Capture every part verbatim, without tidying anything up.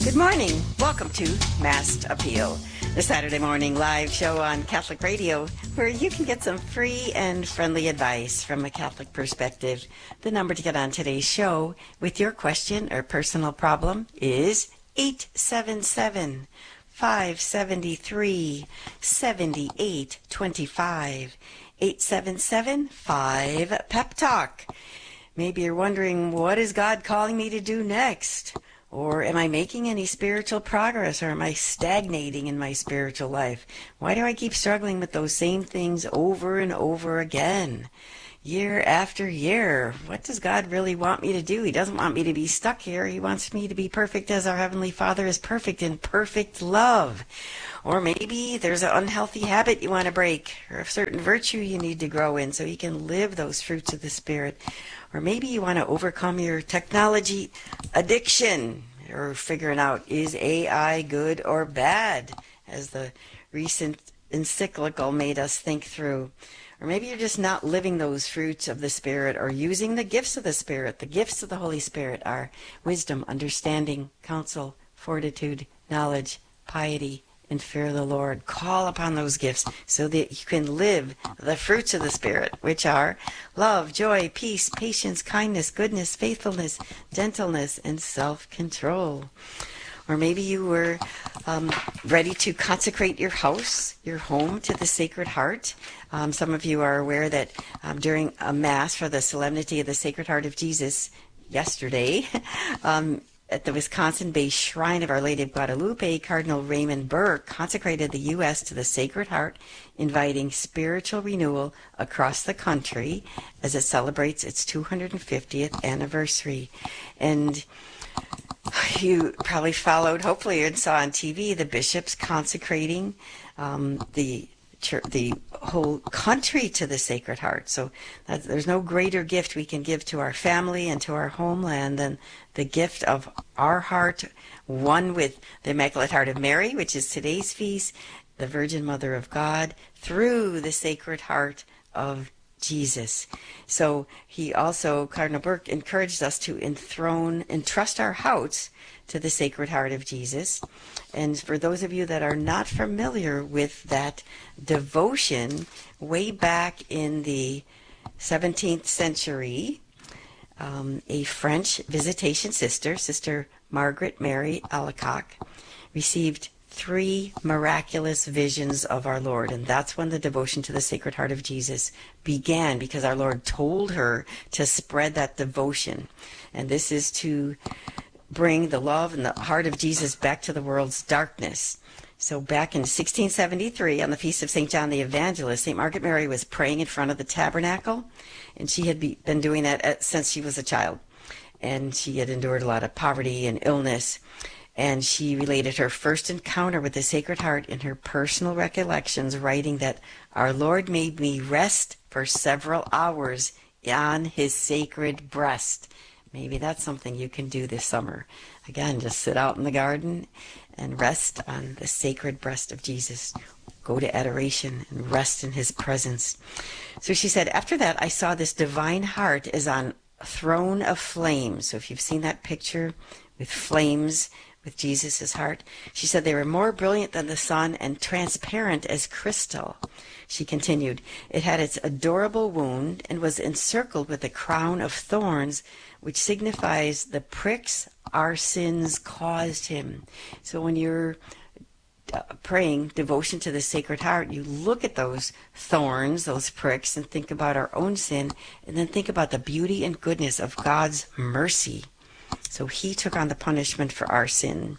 Good morning. Welcome to Mass Appeal, the Saturday morning live show on Catholic Radio, where you can get some free and friendly advice from a Catholic perspective. The number to get on today's show with your question or personal problem is eight seven seven, five seven three, seven eight two five. eight seven seven, five, pep talk. Maybe you're wondering, what is God calling me to do next? Or am I making any spiritual progress, or am I stagnating in my spiritual life? Why do I keep struggling with those same things over and over again, year after year? What does God really want me to do? He doesn't want me to be stuck here. He wants me to be perfect as our Heavenly Father is perfect, in perfect love. Or maybe there's an unhealthy habit you want to break, or a certain virtue you need to grow in so you can live those fruits of the Spirit. Or maybe you want to overcome your technology addiction, or figuring out, is A I good or bad, as the recent encyclical made us think through. Or maybe you're just not living those fruits of the Spirit, or using the gifts of the Spirit. The gifts of the Holy Spirit are wisdom, understanding, counsel, fortitude, knowledge, piety, and fear of the Lord. Call upon those gifts so that you can live the fruits of the Spirit, which are love, joy, peace, patience, kindness, goodness, faithfulness, gentleness, and self-control. Or maybe you were um, ready to consecrate your house, your home, to the Sacred Heart. Um, some of you are aware that um, during a Mass for the Solemnity of the Sacred Heart of Jesus yesterday, um, at the Wisconsin-based Shrine of Our Lady of Guadalupe, Cardinal Raymond Burke consecrated the U S to the Sacred Heart, inviting spiritual renewal across the country as it celebrates its two hundred fiftieth anniversary. And you probably followed, hopefully, and saw on T V the bishops consecrating um, the the whole country to the Sacred Heart. So that, there's no greater gift we can give to our family and to our homeland than the gift of our heart, one with the Immaculate Heart of Mary, which is today's feast, the Virgin Mother of God, through the Sacred Heart of Jesus. So he also, Cardinal Burke, encouraged us to enthrone, entrust our hearts to the Sacred Heart of Jesus. And for those of you that are not familiar with that devotion, way back in the seventeenth century, um, a French visitation sister, Sister Margaret Mary Alacoque, received three miraculous visions of our Lord. And that's when the devotion to the Sacred Heart of Jesus began, because our Lord told her to spread that devotion. And this is to bring the love and the heart of Jesus back to the world's darkness. So back in sixteen seventy-three, on the feast of Saint John the Evangelist, Saint Margaret Mary was praying in front of the tabernacle, and she had be, been doing that since she was a child. And she had endured a lot of poverty and illness. And she related her first encounter with the Sacred Heart in her personal recollections, writing that our Lord made me rest for several hours on his sacred breast. Maybe that's something you can do this summer. Again, just sit out in the garden and rest on the sacred breast of Jesus. Go to adoration and rest in his presence. So she said, after that, I saw this divine heart as on a throne of flames. So if you've seen that picture with flames, with Jesus' heart, she said they were more brilliant than the sun and transparent as crystal. She continued, it had its adorable wound and was encircled with a crown of thorns, which signifies the pricks our sins caused him. So when you're uh, praying devotion to the Sacred Heart, you look at those thorns, those pricks, and think about our own sin, and then think about the beauty and goodness of God's mercy. So he took on the punishment for our sin.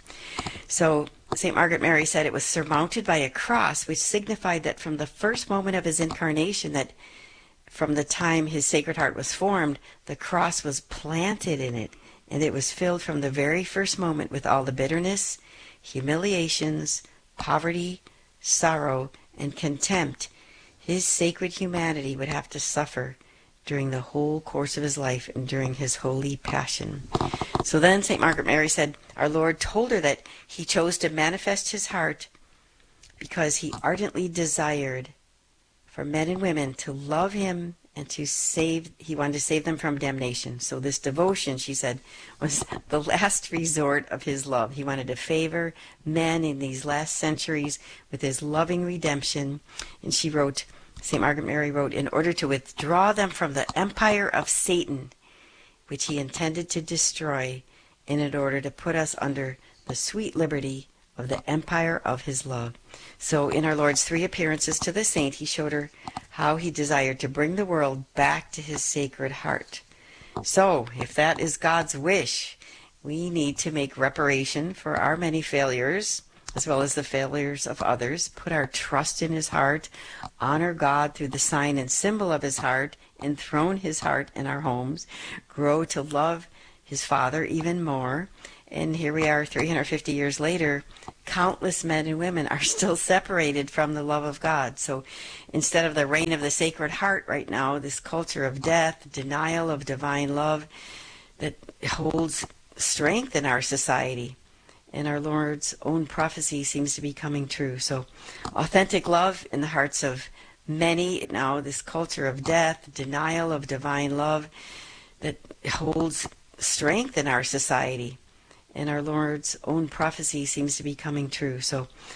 So Saint Margaret Mary said it was surmounted by a cross, which signified that from the first moment of his incarnation, that from the time his Sacred Heart was formed, the cross was planted in it, and it was filled from the very first moment with all the bitterness, humiliations, poverty, sorrow, and contempt his sacred humanity would have to suffer during the whole course of his life and during his holy passion. So then Saint Margaret Mary said, our Lord told her that he chose to manifest his heart because he ardently desired for men and women to love him and to save, he wanted to save them from damnation. So this devotion, she said, was the last resort of his love. He wanted to favor men in these last centuries with his loving redemption. And she wrote, Saint Margaret Mary wrote, in order to withdraw them from the empire of Satan, which he intended to destroy, and in order to put us under the sweet liberty of the empire of his love. So in our Lord's three appearances to the saint, he showed her how he desired to bring the world back to his sacred heart. So if that is God's wish, we need to make reparation for our many failures, as well as the failures of others, put our trust in his heart, honor God through the sign and symbol of his heart, enthrone his heart in our homes, grow to love his Father even more. And here we are three hundred fifty years later, countless men and women are still separated from the love of God. So instead of the reign of the Sacred Heart right now, this culture of death, denial of divine love that holds strength in our society. And our Lord's own prophecy seems to be coming true. So authentic love in the hearts of many now, this culture of death, denial of divine love that holds strength in our society. And our Lord's own prophecy seems to be coming true. So